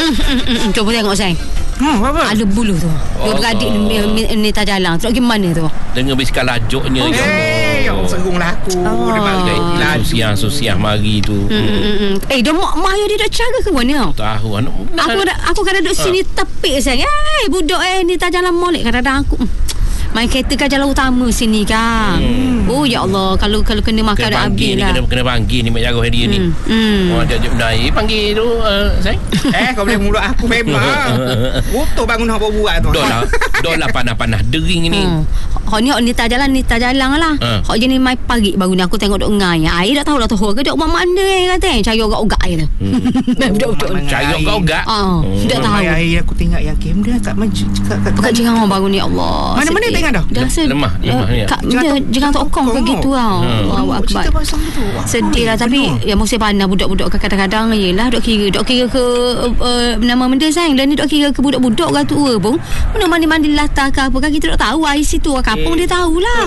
Cuba tengok sayang. Apa? Ada bulu tu. Dua beradik ni tak jalan. Terus gimana tu? Dengan bisikal lajuknya. Yang serunglah aku. Dia mari Sosial mari tu. Dia mak ayo dia dah cara ke mana? Tahu Aku kadang duduk sini tepik sayang. Budak ni tak jalan molek kadang-kadang aku. Main kereta kan jalan utama sini kan. Oh ya Allah, kalau kena makan dah habis lah. Kena panggil ni mak jaga hari ni. Dia menaik panggil tu sayang. Kau boleh mulut aku memang. Motor bangun apa buat tu. Dah lah panas-panas dering ni. Hak ni tak jalan lah. Hak je ni mai pagi baru ni aku tengok duk ngai. Air tak tahu lah tu ke duk mak mana kata. Cari ogak-ogak je tu. Budak-budak cari ogak-ogak. Tak tahu. Air aku tengok yang kamera tak maju cakap kat jangan baru ni Allah. Mana-mana tengok dah. Lemah ni. Jangan tokong begitu tau. Allahu akbar. Sedih lah tapi ya musim panas budak-budak kadang-kadang yelah dok kira ke nama benda sayang dan ni dok kira ke budak-budak ke tua pun mana mandi latar ke apa kan kita tak tahu air situ kapung dia tahulah.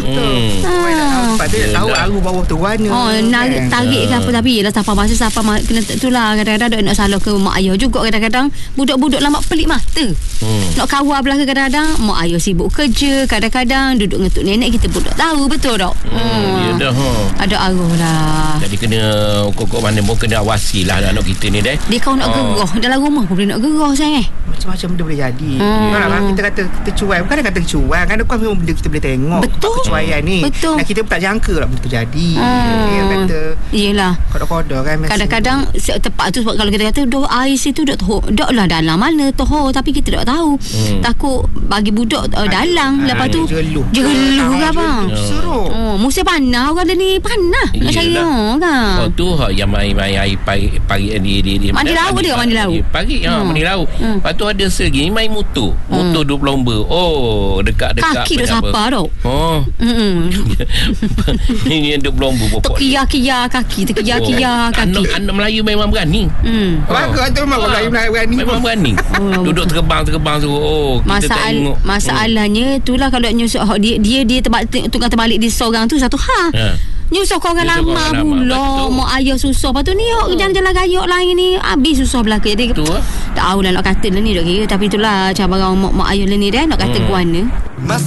Sebab dia tahu aru bawah tu warna. Tarik ke apa tapi yelah siapa masa siapa kena itulah kadang-kadang dok nak salah ke mak ayah juga kadang-kadang budak-budak lama pelik mata. Nak kawal belaka kadang-kadang mak ayah sibuk kerja kadang-kadang duduk ngetuk nenek kita pun tak tahu betul tak? Ya dah. Ada arwah lah. Jadi kena kokok mana pun kena awasi lah anak kita ni deh. Dia kau nak gerah dalam rumah pun boleh nak gerah sayang Macam-macam benda boleh jadi. Kalau kita kata kita cuai, bukan kata cuai, kan ada memang benda kita boleh tengok. Betul. Kecuaian ni. Betul. Dan kita pun tak jangka lah benda tu jadi. Dia kata iyalah. Kodok-kodok kan. Kadang-kadang tepat tu sebab kalau kita kata air situ dok lah dalam mana toh tapi kita tak tahu. Takut bagi budak dalang lepas tu jeluh ke apa? Musim panas kan ni panas nak cari kan. Tu yang main air pagi di mandi laut dia mandi laut. Pagi mandi laut. Lepas tu ada segi main motor duk berlomba. Dekat kaki duk siapa tau. Ini duk berlomba pokok. Terkia-kia kaki kaki. Anak Melayu memang berani. Bagus tu memang Melayu berani. Memang berani. Duduk terbang tu. Kita tengok. Masalahnya itulah kalau nyusuk dia tengah terbalik di seorang tu satu hal. Nyusuk orang lama pula mak ayah susah. Lepas tu ni jalan-jalan gayok lain ni habis susah belaka. Jadi tak tahu lah nak kata lah ni dok kira. Tapi itulah cabaran mak ayah lah ni dah nak kata guana.